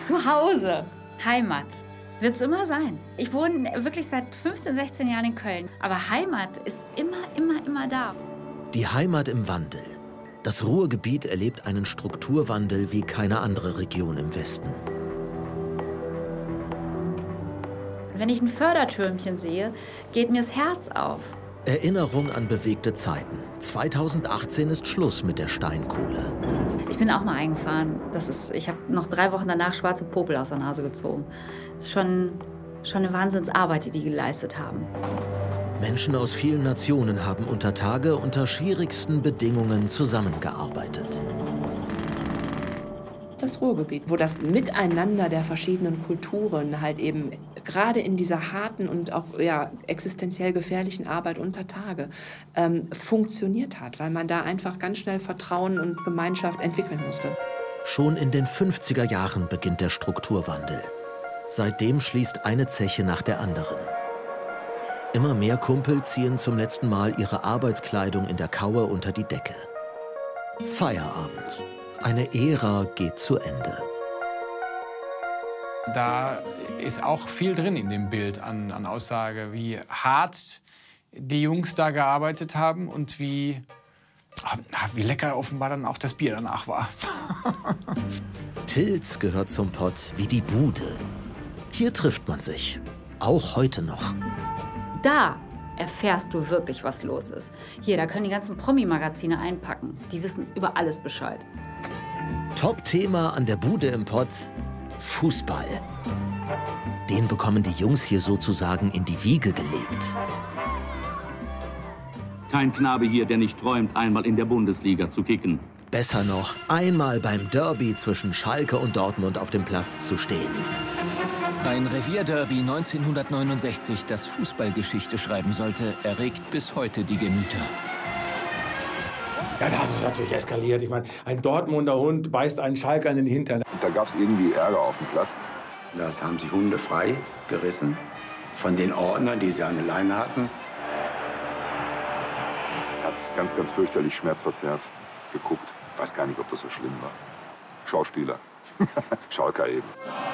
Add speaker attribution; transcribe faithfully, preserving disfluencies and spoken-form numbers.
Speaker 1: Zu Hause, Heimat, wird es immer sein. Ich wohne wirklich seit fünfzehn, sechzehn Jahren in Köln. Aber Heimat ist immer, immer, immer da.
Speaker 2: Die Heimat im Wandel. Das Ruhrgebiet erlebt einen Strukturwandel wie keine andere Region im Westen.
Speaker 1: Wenn ich ein Fördertürmchen sehe, geht mir das Herz auf.
Speaker 2: Erinnerung an bewegte Zeiten. zweitausendachtzehn ist Schluss mit der Steinkohle.
Speaker 1: Ich bin auch mal eingefahren. Das ist, ich habe noch drei Wochen danach schwarze Popel aus der Nase gezogen. Das ist schon, schon eine Wahnsinnsarbeit, die die geleistet haben.
Speaker 2: Menschen aus vielen Nationen haben unter Tage unter schwierigsten Bedingungen zusammengearbeitet.
Speaker 3: Das Ruhrgebiet, wo das Miteinander der verschiedenen Kulturen halt eben gerade in dieser harten und auch ja, existenziell gefährlichen Arbeit unter Tage ähm, funktioniert hat, weil man da einfach ganz schnell Vertrauen und Gemeinschaft entwickeln musste.
Speaker 2: Schon in den fünfziger Jahren beginnt der Strukturwandel. Seitdem schließt eine Zeche nach der anderen. Immer mehr Kumpel ziehen zum letzten Mal ihre Arbeitskleidung in der Kaue unter die Decke. Feierabend. Eine Ära geht zu Ende.
Speaker 4: Da ist auch viel drin in dem Bild an, an Aussage, wie hart die Jungs da gearbeitet haben und wie, wie lecker offenbar dann auch das Bier danach war.
Speaker 2: Pilz gehört zum Pott wie die Bude. Hier trifft man sich, auch heute noch.
Speaker 1: Da erfährst du wirklich, was los ist. Hier, da können die ganzen Promi-Magazine einpacken. Die wissen über alles Bescheid.
Speaker 2: Top-Thema an der Bude im Pott: Fußball. Den bekommen die Jungs hier sozusagen in die Wiege gelegt.
Speaker 5: Kein Knabe hier, der nicht träumt, einmal in der Bundesliga zu kicken.
Speaker 2: Besser noch, einmal beim Derby zwischen Schalke und Dortmund auf dem Platz zu stehen.
Speaker 6: Ein Revierderby neunzehnhundertneunundsechzig, das Fußballgeschichte schreiben sollte, erregt bis heute die Gemüter.
Speaker 7: Ja, das ist natürlich eskaliert. Ich meine, ein Dortmunder Hund beißt einen Schalker in den Hintern.
Speaker 8: Da gab es irgendwie Ärger auf dem Platz.
Speaker 9: Das haben sich Hunde frei gerissen von den Ordnern, die sie an der Leine hatten.
Speaker 8: Er hat ganz, ganz fürchterlich schmerzverzerrt geguckt. Ich weiß gar nicht, ob das so schlimm war. Schauspieler. Schalker eben.